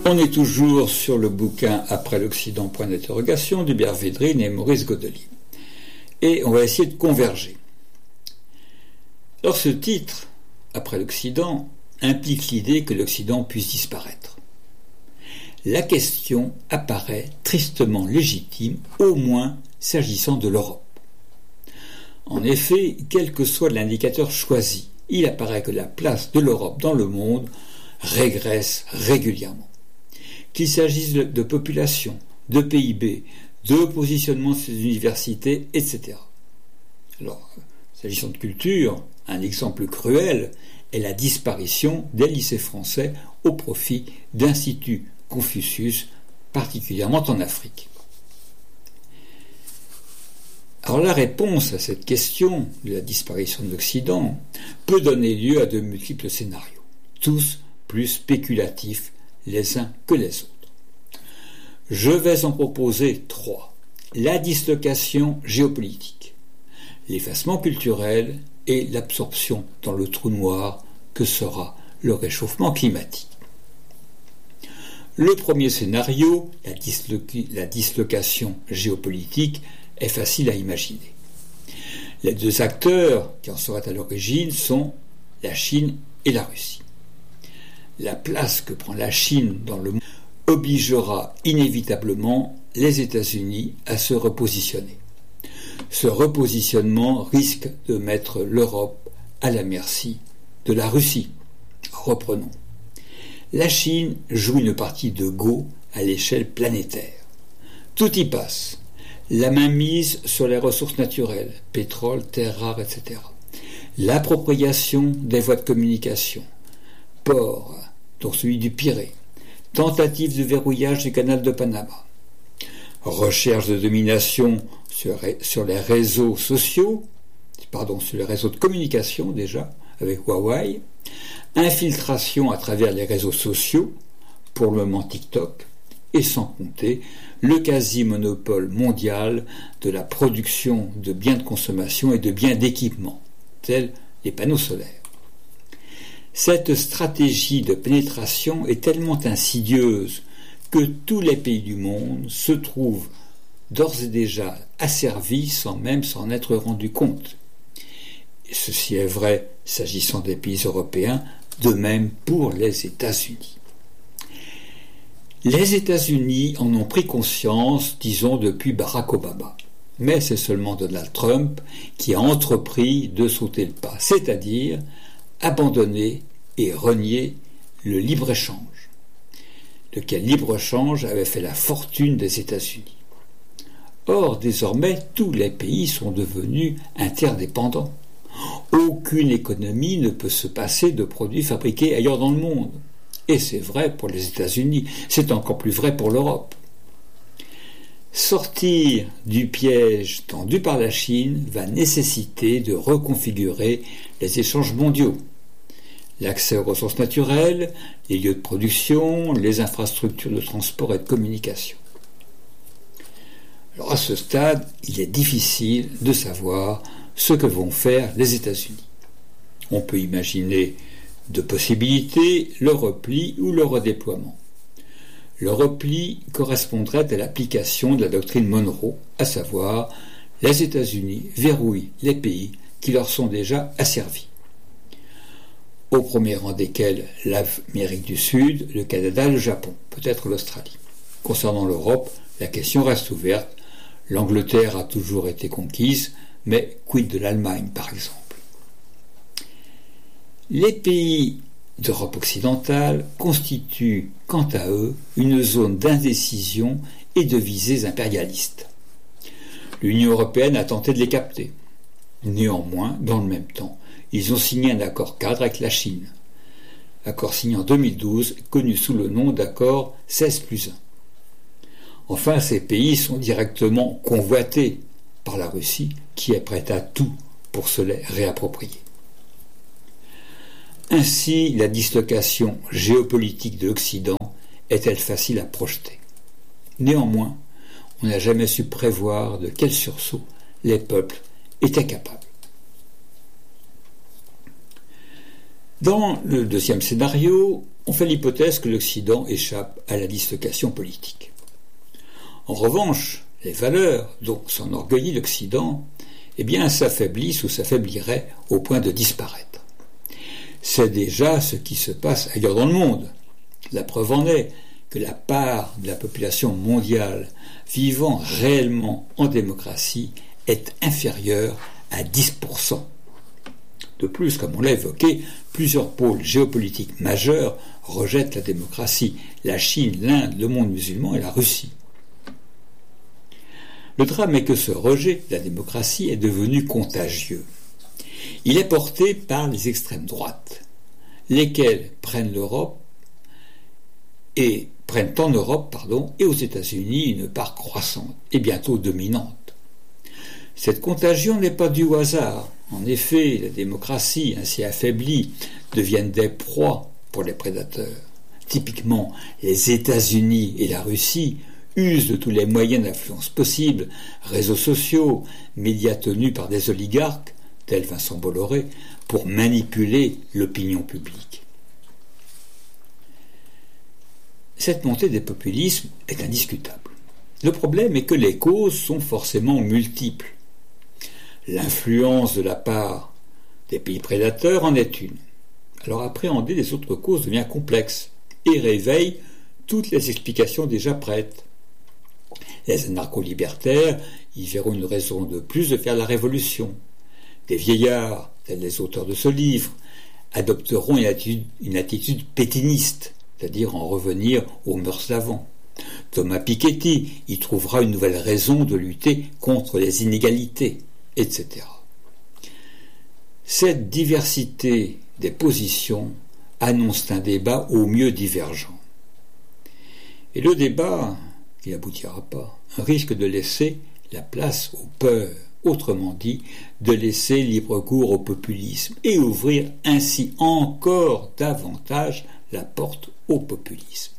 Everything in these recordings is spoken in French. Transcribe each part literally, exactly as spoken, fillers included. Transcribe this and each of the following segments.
On est toujours sur le bouquin Après l'Occident, point d'interrogation, d'Hubert Védrine et Maurice Godelier. Et on va essayer de converger. Alors ce titre, Après l'Occident, implique l'idée que l'Occident puisse disparaître. La question apparaît tristement légitime, au moins s'agissant de l'Europe. En effet, quel que soit l'indicateur choisi, il apparaît que la place de l'Europe dans le monde régresse régulièrement. Qu'il s'agisse de population, de P I B, de positionnement de ses universités, et cetera. Alors, s'agissant de culture, un exemple cruel est la disparition des lycées français au profit d'instituts Confucius, particulièrement en Afrique. Alors la réponse à cette question de la disparition de l'Occident peut donner lieu à de multiples scénarios, tous plus spéculatifs les uns que les autres. Je vais en proposer trois. La dislocation géopolitique, l'effacement culturel et l'absorption dans le trou noir que sera le réchauffement climatique. Le premier scénario, la, disloc- la dislocation géopolitique, est facile à imaginer. Les deux acteurs qui en seraient à l'origine sont la Chine et la Russie. La place que prend la Chine dans le monde obligera inévitablement les États-Unis à se repositionner. Ce repositionnement risque de mettre l'Europe à la merci de la Russie. Reprenons. La Chine joue une partie de Go à l'échelle planétaire. Tout y passe. La mainmise sur les ressources naturelles, pétrole, terres rares, et cetera. L'appropriation des voies de communication, ports, dont celui du Pirée, tentative de verrouillage du canal de Panama, recherche de domination sur, sur les réseaux sociaux, pardon, sur les réseaux de communication déjà, avec Huawei, infiltration à travers les réseaux sociaux, pour le moment TikTok, et sans compter le quasi-monopole mondial de la production de biens de consommation et de biens d'équipement, tels les panneaux solaires. Cette stratégie de pénétration est tellement insidieuse que tous les pays du monde se trouvent d'ores et déjà asservis sans même s'en être rendu compte. Et ceci est vrai s'agissant des pays européens, de même pour les États-Unis. Les États-Unis en ont pris conscience, disons, depuis Barack Obama. Mais c'est seulement Donald Trump qui a entrepris de sauter le pas, c'est-à-dire abandonner et renier le libre-échange, lequel libre-échange avait fait la fortune des États-Unis. Or, désormais, tous les pays sont devenus interdépendants. Aucune économie ne peut se passer de produits fabriqués ailleurs dans le monde. Et c'est vrai pour les États-Unis, c'est encore plus vrai pour l'Europe. Sortir du piège tendu par la Chine va nécessiter de reconfigurer les échanges mondiaux. L'accès aux ressources naturelles, les lieux de production, les infrastructures de transport et de communication. Alors à ce stade, il est difficile de savoir ce que vont faire les États-Unis. On peut imaginer deux possibilités, le repli ou le redéploiement. Le repli correspondrait à l'application de la doctrine Monroe, à savoir les États-Unis verrouillent les pays qui leur sont déjà asservis. Au premier rang desquels l'Amérique du Sud, le Canada, le Japon, peut-être l'Australie. Concernant l'Europe, la question reste ouverte. L'Angleterre a toujours été conquise, mais quid de l'Allemagne, par exemple? Les pays d'Europe occidentale constituent, quant à eux, une zone d'indécision et de visées impérialistes. L'Union européenne a tenté de les capter. Néanmoins, dans le même temps, ils ont signé un accord cadre avec la Chine. Accord signé en deux mille douze, connu sous le nom d'accord seize plus un. Enfin, ces pays sont directement convoités par la Russie, qui est prête à tout pour se les réapproprier. Ainsi, la dislocation géopolitique de l'Occident est-elle facile à projeter? Néanmoins, on n'a jamais su prévoir de quel sursaut les peuples étaient capables. Dans le deuxième scénario, on fait l'hypothèse que l'Occident échappe à la dislocation politique. En revanche, les valeurs dont s'enorgueillit l'Occident, eh bien, s'affaiblissent ou s'affaibliraient au point de disparaître. C'est déjà ce qui se passe ailleurs dans le monde. La preuve en est que la part de la population mondiale vivant réellement en démocratie est inférieure à dix pour cent. De plus, comme on l'a évoqué, plusieurs pôles géopolitiques majeurs rejettent la démocratie: la Chine, l'Inde, le monde musulman et la Russie. Le drame est que ce rejet de la démocratie est devenu contagieux. Il est porté par les extrêmes droites, lesquelles prennent l'Europe et prennent en Europe, pardon, et aux États-Unis une part croissante et bientôt dominante. Cette contagion n'est pas due au hasard. En effet, la démocratie ainsi affaiblie deviennent des proies pour les prédateurs. Typiquement, les États-Unis et la Russie usent de tous les moyens d'influence possibles, réseaux sociaux, médias tenus par des oligarques, tels Vincent Bolloré, pour manipuler l'opinion publique. Cette montée des populismes est indiscutable. Le problème est que les causes sont forcément multiples. L'influence de la part des pays prédateurs en est une. Alors appréhender les autres causes devient complexe et réveille toutes les explications déjà prêtes. Les anarcho-libertaires y verront une raison de plus de faire la révolution. Des vieillards, tels les auteurs de ce livre, adopteront une attitude, une attitude pétiniste, c'est-à-dire en revenir aux mœurs d'avant. Thomas Piketty y trouvera une nouvelle raison de lutter contre les inégalités, et cetera. Cette diversité des positions annonce un débat au mieux divergent. Et le débat, qui n'aboutira pas, risque de laisser la place aux peurs, autrement dit, de laisser libre cours au populisme et ouvrir ainsi encore davantage la porte au populisme.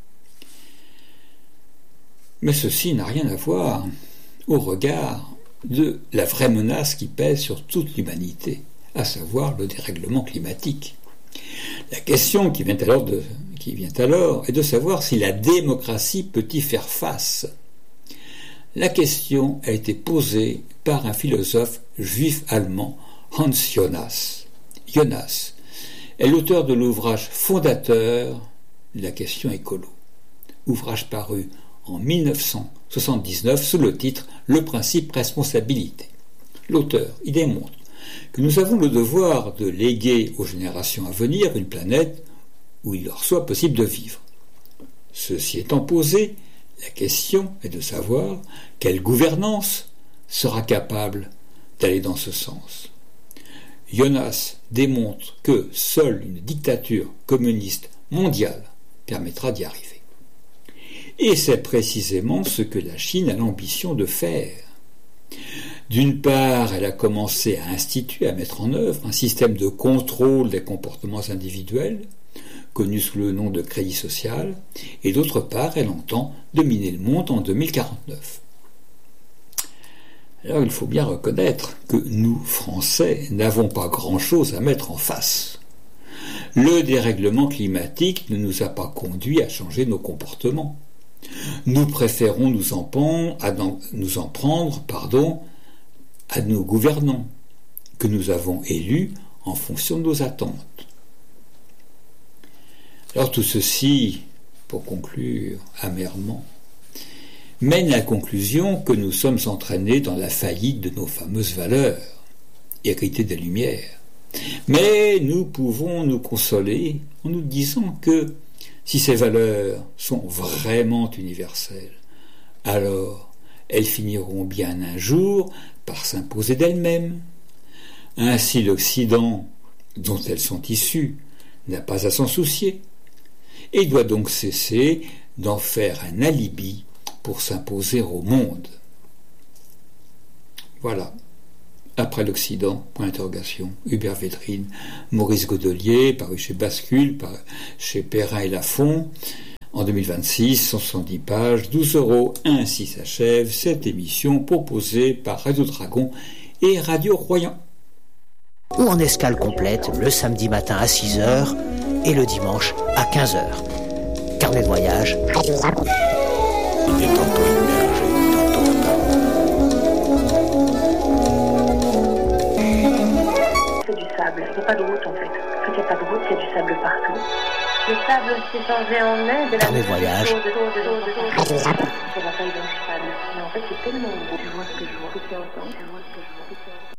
Mais ceci n'a rien à voir au regard de la vraie menace qui pèse sur toute l'humanité, à savoir le dérèglement climatique. La question qui vient alors, de, qui vient alors est de savoir si la démocratie peut y faire face. La question a été posée par un philosophe juif allemand, Hans Jonas. Jonas est l'auteur de l'ouvrage fondateur de la question écolo, ouvrage paru en mille neuf cent soixante-dix-neuf sous le titre « Le principe responsabilité ». L'auteur y démontre que nous avons le devoir de léguer aux générations à venir une planète où il leur soit possible de vivre. Ceci étant posé, la question est de savoir quelle gouvernance sera capable d'aller dans ce sens. Jonas démontre que seule une dictature communiste mondiale permettra d'y arriver. Et c'est précisément ce que la Chine a l'ambition de faire. D'une part, elle a commencé à instituer, à mettre en œuvre un système de contrôle des comportements individuels, connu sous le nom de crédit social, et d'autre part, elle entend dominer le monde en deux mille quarante-neuf. Alors il faut bien reconnaître que nous, Français, n'avons pas grand-chose à mettre en face. Le dérèglement climatique ne nous a pas conduits à changer nos comportements. Nous préférons nous en prendre, à nous en prendre pardon, à nos gouvernants, que nous avons élus en fonction de nos attentes. Alors tout ceci, pour conclure amèrement, mène à la conclusion que nous sommes entraînés dans la faillite de nos fameuses valeurs, héritées des Lumières. Mais nous pouvons nous consoler en nous disant que si ces valeurs sont vraiment universelles, alors elles finiront bien un jour par s'imposer d'elles-mêmes. Ainsi l'Occident, dont elles sont issues, n'a pas à s'en soucier, et doit donc cesser d'en faire un alibi pour s'imposer au monde. Voilà. Après l'Occident, point d'interrogation, Hubert Védrine, Maurice Godelier, paru chez Bascule, par, chez Perrin et Lafont, en deux mille vingt-six, cent soixante-dix pages, douze euros. Ainsi s'achève cette émission proposée par Radio Dragon et Radio Royan. ou en escale complète le samedi matin à six heures et le dimanche à quinze heures. Carnet de voyage. Il est tantôt immergé, tantôt à part. C'est du sable, il n'y a pas de route en fait. Quand il n'y a pas de route, il y a du sable partout. Le sable s'est changé en neige et la Carnet de voyage. C'est la taille d'un cheval. Mais en fait, c'est tellement beau. Tu vois ce que je vois, que tu entends, tu vois ce que je vois.